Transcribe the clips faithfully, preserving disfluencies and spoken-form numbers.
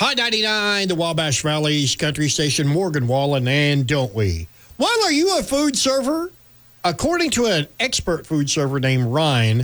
High ninety-nine, the Wabash Valley's country station, Morgan Wallen, and don't we? Well, are you a food server? According to an expert food server named Ryan,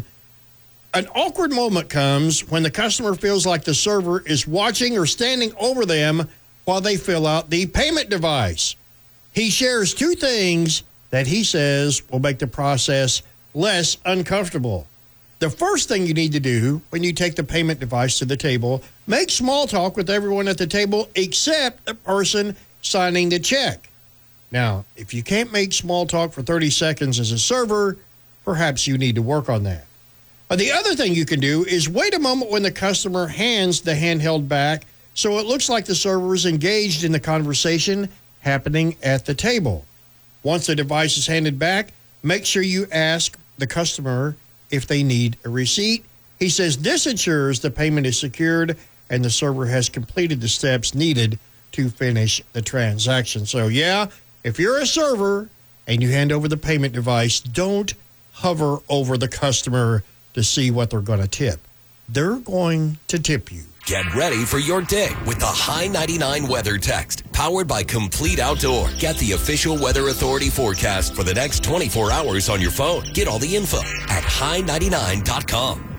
an awkward moment comes when the customer feels like the server is watching or standing over them while they fill out the payment device. He shares two things that he says will make the process less uncomfortable. The first thing you need to do when you take the payment device to the table, make small talk with everyone at the table except the person signing the check. Now, if you can't make small talk for thirty seconds as a server, perhaps you need to work on that. But the other thing you can do is wait a moment when the customer hands the handheld back so it looks like the server is engaged in the conversation happening at the table. Once the device is handed back, make sure you ask the customer if they need a receipt. He says this ensures the payment is secured and the server has completed the steps needed to finish the transaction. So, yeah, if you're a server and you hand over the payment device, don't hover over the customer to see what they're going to tip. They're going to tip you. Get ready for your day with the High ninety-nine Weather Text, powered by Complete Outdoor. Get the official Weather Authority forecast for the next twenty-four hours on your phone. Get all the info at high ninety-nine dot com.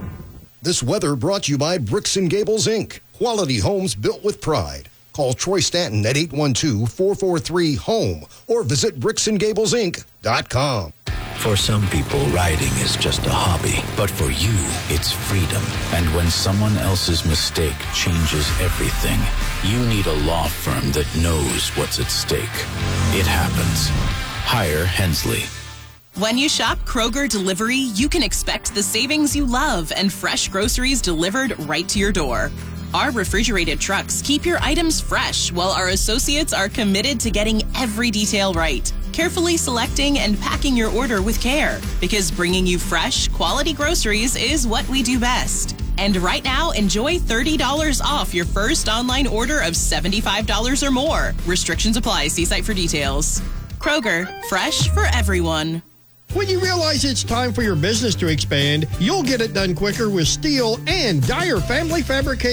This weather brought to you by Bricks and Gables, Incorporated. Quality homes built with pride. Call Troy Stanton at eight one two, four four three, HOME or visit bricks and gables inc dot com. For some people, riding is just a hobby. But for you, it's freedom. And when someone else's mistake changes everything, you need a law firm that knows what's at stake. It happens. Hire Hensley. When you shop Kroger Delivery, you can expect the savings you love and fresh groceries delivered right to your door. Our refrigerated trucks keep your items fresh, while our associates are committed to getting every detail right, carefully selecting and packing your order with care, because bringing you fresh, quality groceries is what we do best. And right now, enjoy thirty dollars off your first online order of seventy-five dollars or more. Restrictions apply. See site for details. Kroger, fresh for everyone. When you realize it's time for your business to expand, you'll get it done quicker with Steel and Dyer Family Fabrication.